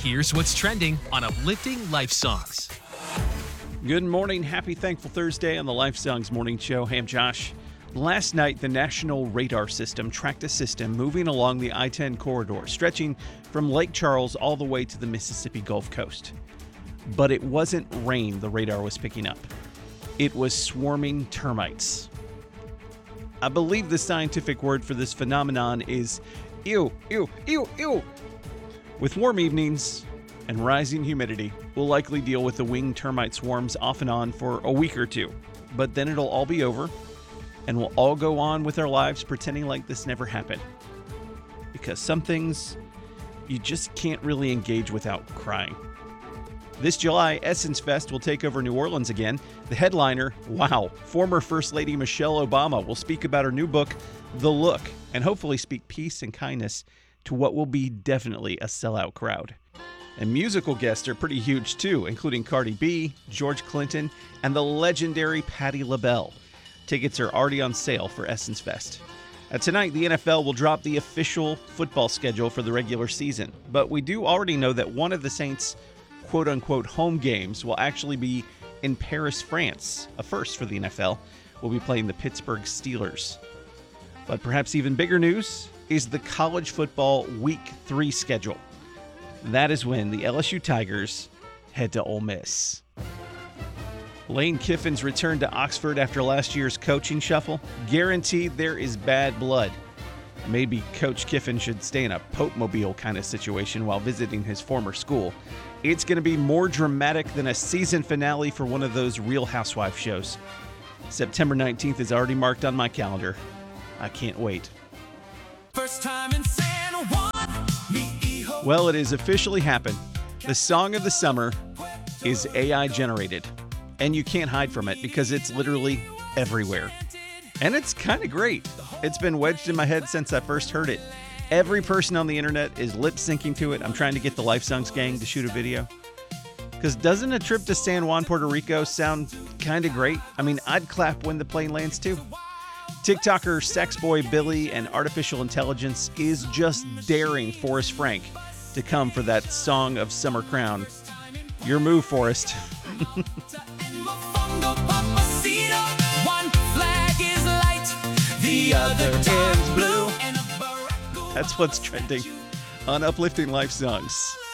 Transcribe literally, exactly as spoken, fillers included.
Here's what's trending on Uplifting Life Songs. Good morning. Happy Thankful Thursday on the Life Songs Morning Show. Hey, I'm Josh. Last night, the National Radar System tracked a system moving along the I ten corridor, stretching from Lake Charles all the way to the Mississippi Gulf Coast. But it wasn't rain the radar was picking up. It was swarming termites. I believe the scientific word for this phenomenon is ew, ew, ew, ew. With warm evenings and rising humidity, we'll likely deal with the winged termite swarms off and on for a week or two. But then it'll all be over, and we'll all go on with our lives pretending like this never happened. Because some things you just can't really engage without crying. This July, Essence Fest will take over New Orleans again. The headliner, wow, former First Lady Michelle Obama will speak about her new book, The Look, and hopefully speak peace and kindness to what will be definitely a sellout crowd. And musical guests are pretty huge too, including Cardi B, George Clinton, and the legendary Patti LaBelle. Tickets are already on sale for Essence Fest. Uh, tonight, the N F L will drop the official football schedule for the regular season, but we do already know that one of the Saints' quote-unquote home games will actually be in Paris, France, a first for the N F L. We'll be playing the Pittsburgh Steelers. But perhaps even bigger news is the college football Week three schedule. That is when the L S U Tigers head to Ole Miss. Lane Kiffin's return to Oxford after last year's coaching shuffle. Guaranteed there is bad blood. Maybe Coach Kiffin should stay in a Pope-mobile kind of situation while visiting his former school. It's going to be more dramatic than a season finale for one of those Real Housewives shows. September nineteenth is already marked on my calendar. I can't wait. First time in San Juan, me-ho. Well, it has officially happened. The song of the summer is A I generated. And you can't hide from it because it's literally everywhere. And it's kind of great. It's been wedged in my head since I first heard it. Every person on the internet is lip syncing to it. I'm trying to get the Life Songs gang to shoot a video. Because doesn't a trip to San Juan, Puerto Rico sound kind of great? I mean, I'd clap when the plane lands too. TikToker Sexboy Billy and artificial intelligence is just daring Forrest Frank to come for that Song of Summer crown. Your move, Forrest. One flag is light, the other is blue. That's what's trending on Uplifting Life Songs.